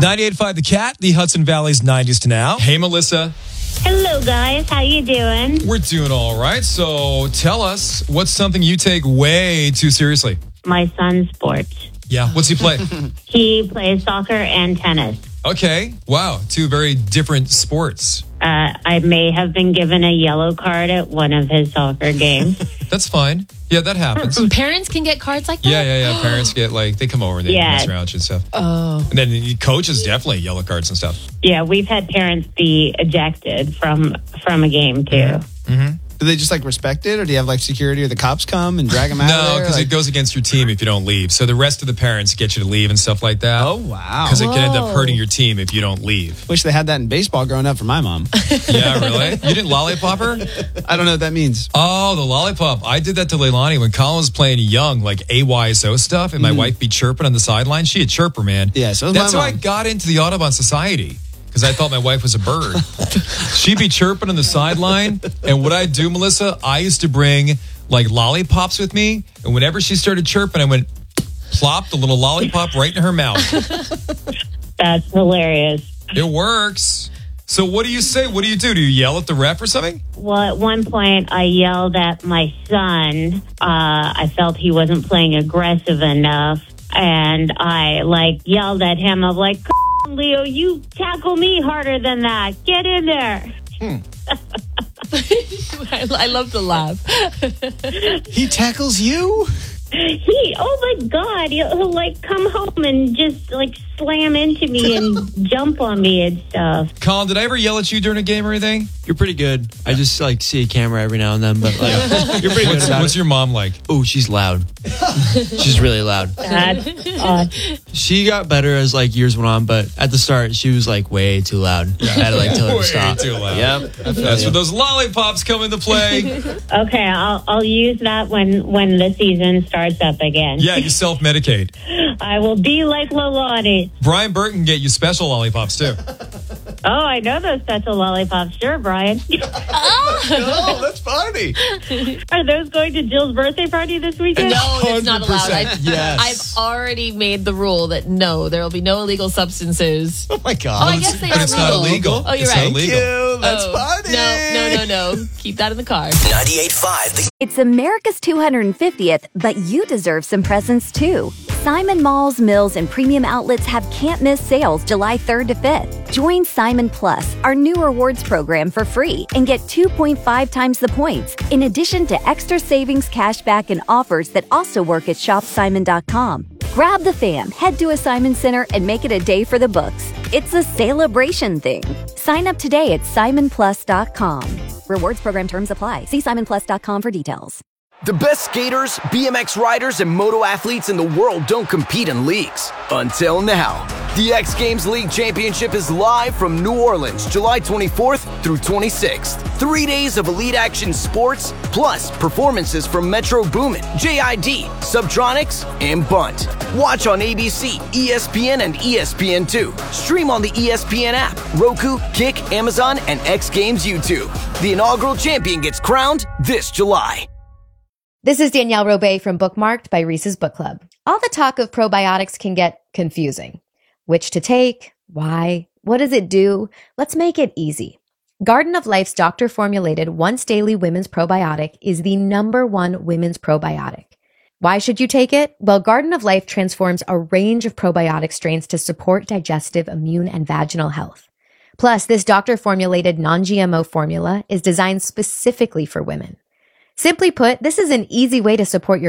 98.5 The Cat, the Hudson Valley's 90s to now. Hey, Melissa. Hello, guys. How you doing? We're doing all right. So tell us, what's something you take way too seriously? My son's sport. Yeah. What's he play? He plays soccer and tennis. Okay. Wow. Two very different sports. I may have been given a yellow card at one of his soccer games. That's fine. Yeah, that happens. Parents can get cards like that? Yeah. Parents get they come over and they mess around and stuff. Oh. And then the coaches definitely yellow cards and stuff. Yeah, we've had parents be ejected from a game, too. Mm-hmm. Do they just respect it, or do you have security or the cops come and drag them out? No, because it goes against your team if you don't leave. So the rest of the parents get you to leave and stuff like that. Oh, wow. Because it can end up hurting your team if you don't leave. Wish they had that in baseball growing up for my mom. Yeah, really? You didn't lollipop her? I don't know what that means. Oh, the lollipop. I did that to Leilani when Colin was playing young, AYSO stuff, and my wife be chirping on the sideline. She a chirper, man. Yeah, so was that's my how I mom. got into the Audubon Society. Because I thought my wife was a bird. She'd be chirping on the sideline. And what I'd do, Melissa, I used to bring lollipops with me. And whenever she started chirping, I went plop the little lollipop right in her mouth. That's hilarious. It works. So what do you say? What do you do? Do you yell at the ref or something? Well, at one point, I yelled at my son. I felt he wasn't playing aggressive enough. And I yelled at him. I'm like, Leo, you tackle me harder than that. Get in there. I love the laugh. He tackles you? Oh my God, he'll come home and just slam into me and jump on me and stuff. Colin, did I ever yell at you during a game or anything? You're pretty good. I just see a camera every now and then, but you're pretty good about What's it. your mom like? Oh, she's loud. She's really loud. That's odd. She got better as years went on, but at the start she was way too loud. I had to tell her to stop. Way too loud. Yep. That's where those lollipops come into play. Okay, I'll use that when the season starts up again. Yeah, you self-medicate. I will be like Lolani. Brian Burke can get you special lollipops too. Oh, I know those special lollipops. Sure, Brian. Oh, that's funny. Are those going to Jill's birthday party this weekend? No, it's not allowed. 100%. Yes. I've already made the rule that no, there will be no illegal substances. Oh, my Oh, God. I guess they But are it's not illegal. Oh, you're It's right. not illegal. Thank you. That's Oh, funny. No. Keep that in the car. 98.5 It's America's 250th, but you deserve some presents too. Simon Malls, Mills, and premium outlets have can't-miss sales July 3rd to 5th. Join Simon Plus, our new rewards program, for free and get 2.5 times the points, in addition to extra savings, cashback, and offers that also work at shopsimon.com. Grab the fam, head to a Simon Center, and make it a day for the books. It's a celebration thing. Sign up today at simonplus.com. Rewards program terms apply. See simonplus.com for details. The best skaters, BMX riders, and moto athletes in the world don't compete in leagues. Until now. The X Games League Championship is live from New Orleans, July 24th through 26th. 3 days of elite action sports, plus performances from Metro Boomin, JID, Subtronics, and Bunt. Watch on ABC, ESPN, and ESPN2. Stream on the ESPN app, Roku, Kick, Amazon, and X Games YouTube. The inaugural champion gets crowned this July. This is Danielle Robay from Bookmarked by Reese's Book Club. All the talk of probiotics can get confusing. Which to take? Why? What does it do? Let's make it easy. Garden of Life's doctor-formulated once-daily women's probiotic is the #1 women's probiotic. Why should you take it? Well, Garden of Life transforms a range of probiotic strains to support digestive, immune, and vaginal health. Plus, this doctor-formulated non-GMO formula is designed specifically for women. Simply put, this is an easy way to support your